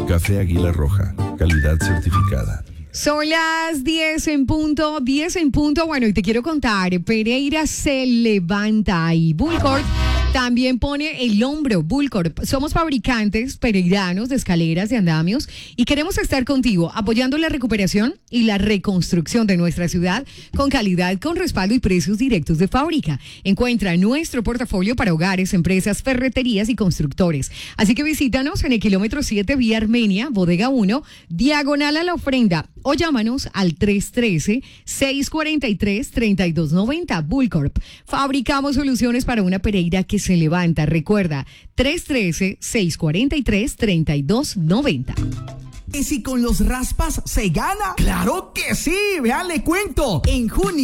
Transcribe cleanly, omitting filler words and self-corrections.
Café Águila Roja, calidad certificada. Son las 10 en punto. Bueno, y te quiero contar, Pereira se levanta y Bullcorp también pone el hombro. Bullcorp, somos fabricantes pereiranos de escaleras, de andamios y queremos estar contigo apoyando la recuperación y la reconstrucción de nuestra ciudad con calidad, con respaldo y precios directos de fábrica. Encuentra nuestro portafolio para hogares, empresas, ferreterías y constructores. Así que visítanos en el kilómetro 7 vía Armenia, bodega 1, diagonal a la ofrenda, o llámanos al 313-643-3290. Bullcorp. Fabricamos soluciones para una Pereira que se levanta. Recuerda, 313-643-3290. ¿Y si con los raspas se gana? ¡Claro que sí! Vean, le cuento. En junio